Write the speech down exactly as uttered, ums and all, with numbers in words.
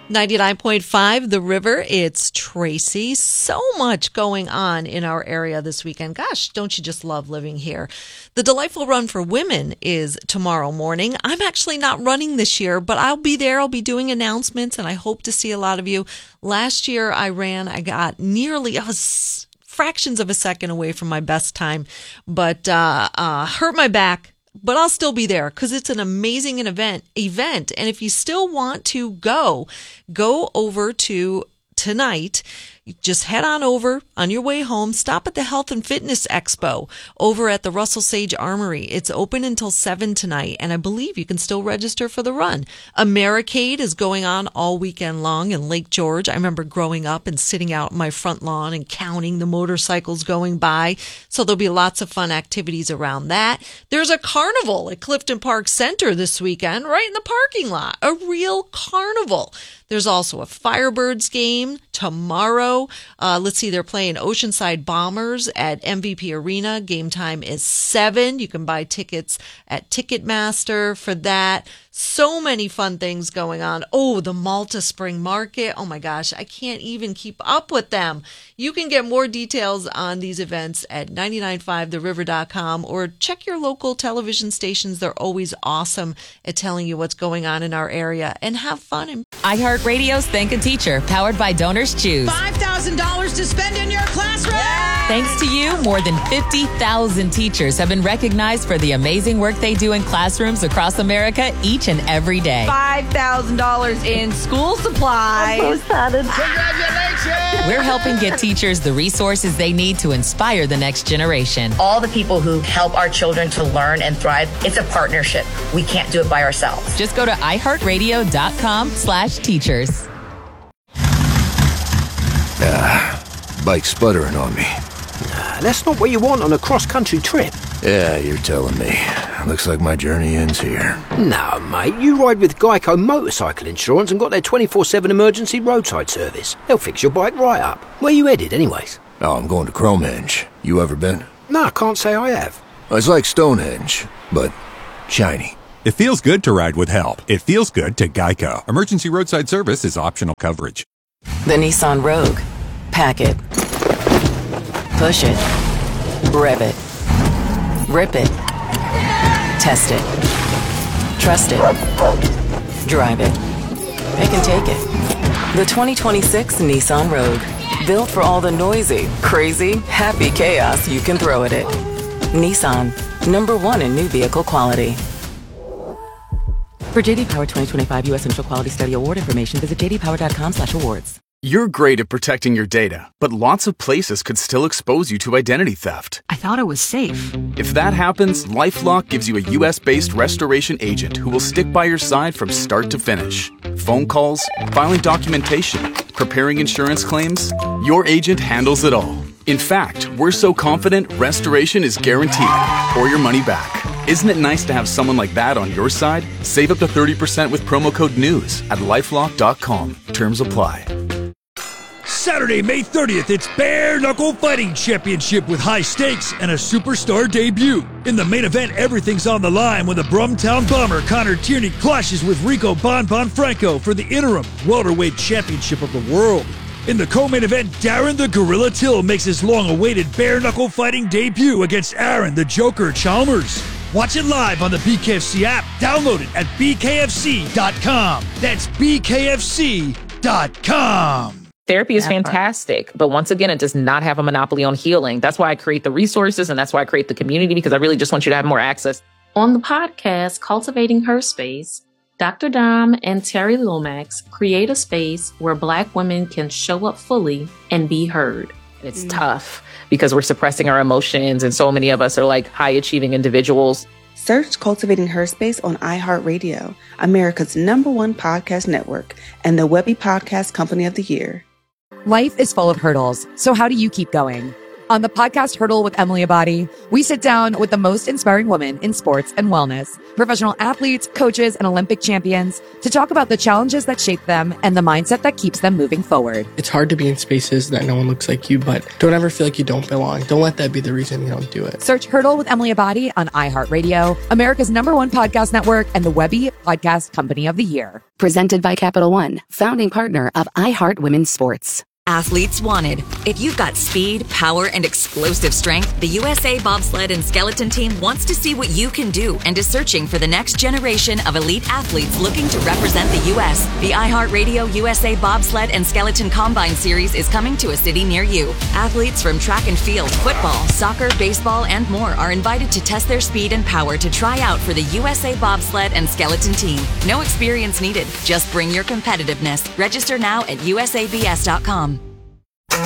ninety-nine point five The River. It's Tracy. So much going on in our area this weekend. Gosh, don't you just love living here? The Delightful Run for Women is tomorrow morning. I'm actually not running this year, but I'll be there. I'll be doing announcements, and I hope to see a lot of you. Last year I ran, I got nearly, I was fractions of a second away from my best time, but uh, uh, hurt my back. But I'll still be there because it's an amazing event. Event, and if you still want to go, go over to tonight. Just head on over on your way home. Stop at the Health and Fitness Expo over at the Russell Sage Armory. It's open until seven tonight, and I believe you can still register for the run. Americade is going on all weekend long in Lake George. I remember growing up and sitting out on my front lawn and counting the motorcycles going by. So there'll be lots of fun activities around that. There's a carnival at Clifton Park Center this weekend, right in the parking lot. A real carnival. There's also a Firebirds game tomorrow. Uh, let's see, they're playing Oceanside Bombers at M V P Arena. Game time is seven. You can buy tickets at Ticketmaster for that. So many fun things going on. Oh, the Malta Spring Market. Oh my gosh, I can't even keep up with them. You can get more details on these events at nine nine five the river dot com or check your local television stations. They're always awesome at telling you what's going on in our area, and have fun. And- iHeartRadio's Thank a Teacher, powered by Donors Choose. five thousand dollars to spend in your classroom. Yay! Thanks to you, more than fifty thousand teachers have been recognized for the amazing work they do in classrooms across America each and every day. five thousand dollars in school supplies. I'm so excited. Congratulations! We're helping get teachers the resources they need to inspire the next generation. All the people who help our children to learn and thrive, it's a partnership. We can't do it by ourselves. Just go to iHeartRadio.com slash teachers. Ah, bike's sputtering on me. Nah, that's not what you want on a cross-country trip. Yeah, you're telling me. Looks like my journey ends here. No, mate, you ride with Geico Motorcycle Insurance and got their twenty-four seven emergency roadside service. They'll fix your bike right up. Where you headed, anyways? Oh, I'm going to Cromenge. You ever been? No, I can't say I have. It's like Stonehenge, but shiny. It feels good to ride with help. It feels good to Geico. Emergency roadside service is optional coverage. The Nissan Rogue. Pack it. Push it. Rev it. Rip it. Test it. Trust it. Drive it. It can take it. The twenty twenty-six Nissan Rogue. Built for all the noisy, crazy, happy chaos you can throw at it. Nissan. Number one in new vehicle quality. For J D Power twenty twenty-five U S Initial Quality Study Award information, visit j d power dot com slash awards. You're great at protecting your data, but lots of places could still expose you to identity theft. I thought it was safe. If that happens, LifeLock gives you a U S-based restoration agent who will stick by your side from start to finish. Phone calls, filing documentation, preparing insurance claims, your agent handles it all. In fact, we're so confident restoration is guaranteed or your money back. Isn't it nice to have someone like that on your side? Save up to thirty percent with promo code NEWS at lifelock dot com. Terms apply. Saturday, May thirtieth, it's Bare Knuckle Fighting Championship with high stakes and a superstar debut. In the main event, everything's on the line when the Brumtown Bomber Connor Tierney clashes with Rico Bon Bon Franco for the interim welterweight championship of the world. In the co-main event, Darren the Gorilla Till makes his long-awaited Bare Knuckle Fighting debut against Aaron the Joker Chalmers. Watch it live on the B K F C app. Download it at b k f c dot com. That's b k f c dot com. Therapy is fantastic, but once again, it does not have a monopoly on healing. That's why I create the resources, and that's why I create the community, because I really just want you to have more access. On the podcast, Cultivating Her Space, Doctor Dom and Terry Lomax create a space where Black women can show up fully and be heard. It's mm. tough because we're suppressing our emotions, and so many of us are like high-achieving individuals. Search Cultivating Her Space on iHeartRadio, America's number one podcast network, and the Webby Podcast Company of the Year. Life is full of hurdles, so how do you keep going? On the podcast Hurdle with Emily Abadi, we sit down with the most inspiring women in sports and wellness, professional athletes, coaches, and Olympic champions to talk about the challenges that shape them and the mindset that keeps them moving forward. It's hard to be in spaces that no one looks like you, but don't ever feel like you don't belong. Don't let that be the reason you don't do it. Search Hurdle with Emily Abadi on iHeartRadio, America's number one podcast network, and the Webby Podcast Company of the Year. Presented by Capital One, founding partner of iHeart Women's Sports. Athletes wanted. If you've got speed, power, and explosive strength, the U S A Bobsled and Skeleton Team wants to see what you can do and is searching for the next generation of elite athletes looking to represent the U S. The iHeartRadio U S A Bobsled and Skeleton Combine Series is coming to a city near you. Athletes from track and field, football, soccer, baseball, and more are invited to test their speed and power to try out for the U S A Bobsled and Skeleton Team. No experience needed. Just bring your competitiveness. Register now at U S A B S dot com.